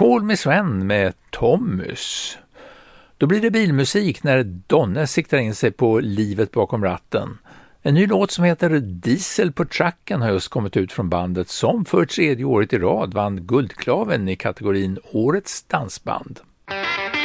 Call Me Sven med Thomas. Då blir det bilmusik när Donne siktar in sig på livet bakom ratten. En ny låt som heter Diesel på tracken har just kommit ut från bandet som för 3:e året i rad vann Guldklaven i kategorin Årets dansband.